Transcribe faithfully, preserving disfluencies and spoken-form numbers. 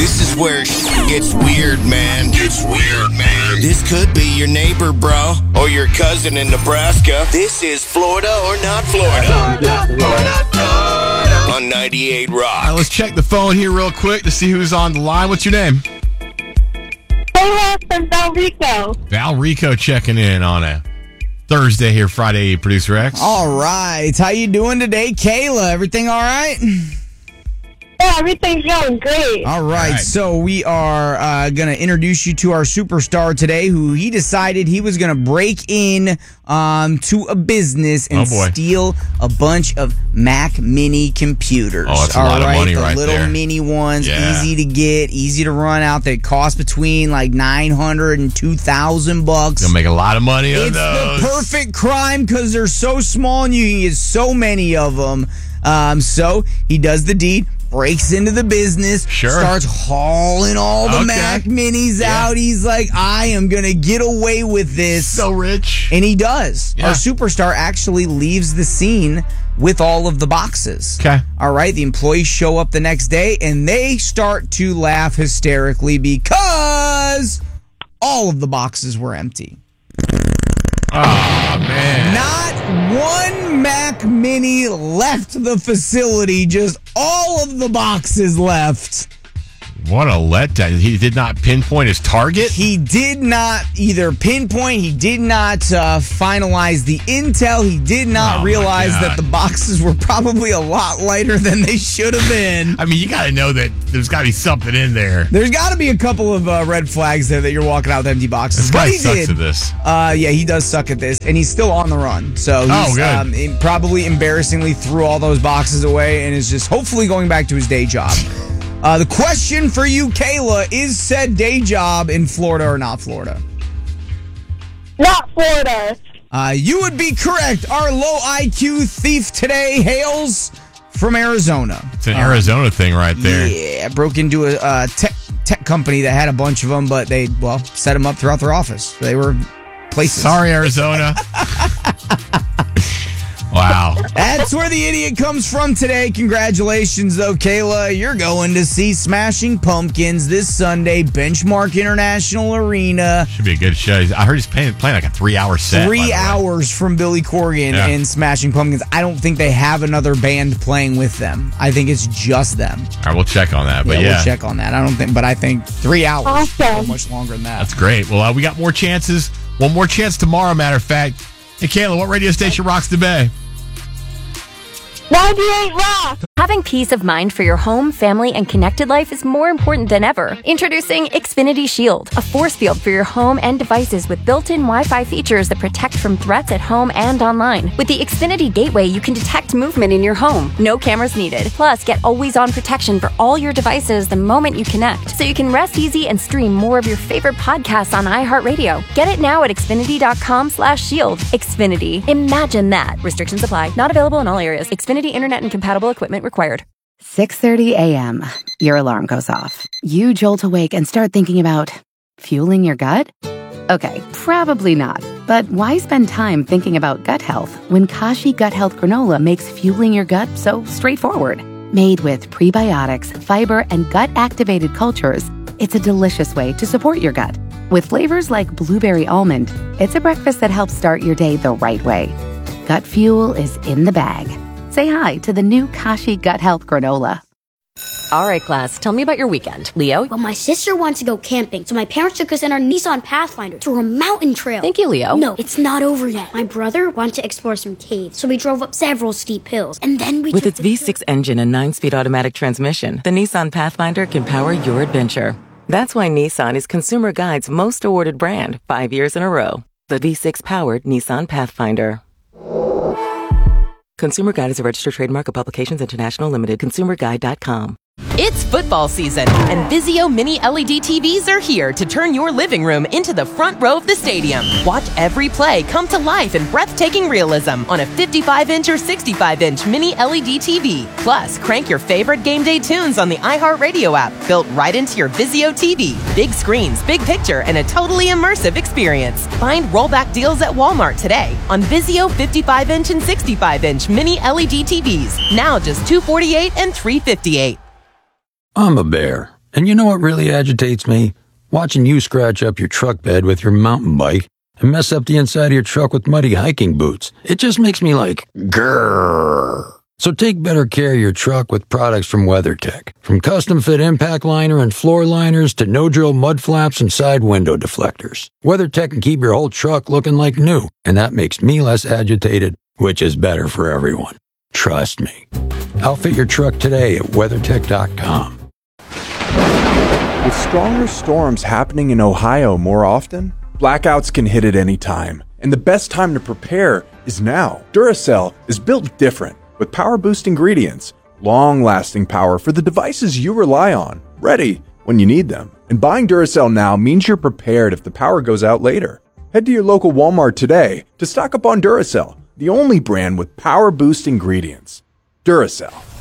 This is where shit gets weird, man. Gets weird, man. This could be your neighbor, bro, or your cousin in Nebraska. This is Florida or Not Florida. Florida, Florida, Florida. On ninety-eight Rock. All right, let's check the phone here real quick to see who's on the line. What's your name? Kayla from Valrico. Valrico checking in on a Thursday here, Friday, Producer X. All right. How you doing today, Kayla? Everything all right? Yeah, everything's going great. All right, All right. so we are uh, going to introduce you to our superstar today, who he decided he was going to break in um, to a business and Oh, boy. steal a bunch of Mac Mini computers. Oh, that's a All lot of right, money the right little there. mini ones, Yeah. easy to get, easy to run out. They cost between like nine hundred and two thousand bucks. Gonna make a lot of money on It's those. the perfect crime because they're so small and you can get so many of them. Um, so he does the deed, breaks into the business, Sure. starts hauling all the Okay. Mac Minis Yeah. out. He's like, I am going to get away with this. So rich. And he does. Yeah. Our superstar actually leaves the scene with all of the boxes. Okay. All right. The employees show up the next day and they start to laugh hysterically because all of the boxes were empty. Oh, man. Not one Mac Mini left the facility, just all of the boxes left. What a letdown. He did not pinpoint his target? He did not either pinpoint, he did not uh, finalize the intel, he did not Oh, my realize God. that the boxes were probably a lot lighter than they should have been. I mean, you got to know that there's got to be something in there. There's got to be a couple of uh, red flags there that you're walking out with empty boxes. This But guy he sucks did. at this. Uh, yeah, he does suck at this, and he's still on the run. So he's Oh, good. Um, he probably embarrassingly threw all those boxes away and is just hopefully going back to his day job. Uh, the question for you, Kayla, is said day job in Florida or not Florida? Not Florida. Uh, you would be correct. Our low I Q thief today hails from Arizona. It's an Arizona thing right there. Yeah, broke into a uh, tech tech company that had a bunch of them, but they, well, set them up throughout their office. They were places. Sorry, Arizona. Wow. That's where the idiot comes from today. Congratulations, though, Kayla. You're going to see Smashing Pumpkins this Sunday, Benchmark International Arena. Should be a good show. I heard he's playing, playing like a three-hour set. by Three the way. hours from Billy Corgan Yeah. and Smashing Pumpkins. I don't think they have another band playing with them. I think it's just them. All right, we'll check on that. But yeah, yeah, we'll check on that. I don't think, but I think three hours. Awesome. So much longer than that. that's great. Well, uh, we got more chances. One more chance tomorrow, matter of fact. Hey, Kayla, what radio station rocks the Bay? ninety-eight Rock. Having peace of mind for your home, family, and connected life is more important than ever. Introducing Xfinity Shield, a force field for your home and devices with built-in Wi-Fi features that protect from threats at home and online. With the Xfinity Gateway, you can detect movement in your home. No cameras needed. Plus, get always-on protection for all your devices the moment you connect, so you can rest easy and stream more of your favorite podcasts on iHeartRadio. Get it now at Xfinity.com slash shield. Xfinity. Imagine that. Restrictions apply. Not available in all areas. Xfinity Internet and compatible equipment required. six thirty a.m. Your alarm goes off. You jolt awake and start thinking about fueling your gut? Okay, probably not. But why spend time thinking about gut health when Kashi Gut Health Granola makes fueling your gut so straightforward? Made with prebiotics, fiber, and gut-activated cultures, it's a delicious way to support your gut. With flavors like blueberry almond, it's a breakfast that helps start your day the right way. Gut fuel is in the bag. Say hi to the new Kashi Gut Health Granola. All right, class. Tell me about your weekend. Leo? Well, my sister wants to go camping, so my parents took us in our Nissan Pathfinder to a mountain trail. Thank you, Leo. No, it's not over yet. My brother wanted to explore some caves, so we drove up several steep hills, and then we With took its the V six engine and nine-speed automatic transmission, the Nissan Pathfinder can power your adventure. That's why Nissan is Consumer Guide's most awarded brand five years in a row. The V six-powered Nissan Pathfinder. Consumer Guide is a registered trademark of Publications International Limited. consumer guide dot com. It's football season, and Vizio Mini L E D T Vs are here to turn your living room into the front row of the stadium. Watch every play come to life in breathtaking realism on a fifty-five inch or sixty-five inch Mini L E D T V. Plus, crank your favorite game day tunes on the iHeartRadio app, built right into your Vizio T V. Big screens, big picture, and a totally immersive experience. Find rollback deals at Walmart today on Vizio fifty-five inch and sixty-five inch Mini L E D T Vs. Now just two hundred forty-eight dollars and three hundred fifty-eight dollars. I'm a bear, And you know what really agitates me? Watching you scratch up your truck bed with your mountain bike and mess up the inside of your truck with muddy hiking boots. It just makes me like, grrr. So take better care of your truck with products from WeatherTech. From custom fit impact liner and floor liners to no-drill mud flaps and side window deflectors. WeatherTech can keep your whole truck looking like new, and that makes me less agitated, which is better for everyone. Trust me. Outfit your truck today at WeatherTech dot com. With stronger storms happening in Ohio more often, blackouts can hit at any time, and the best time to prepare is now. Duracell is built different, with power boost ingredients, long-lasting power for the devices you rely on, ready when you need them. And buying Duracell now means you're prepared if the power goes out later. Head to your local Walmart today to stock up on Duracell, the only brand with power boost ingredients. Duracell.